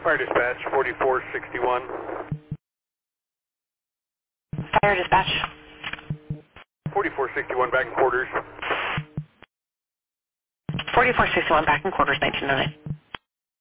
Fire dispatch, 4461. Fire dispatch. 4461 back in quarters. 4461 back in quarters, 1909.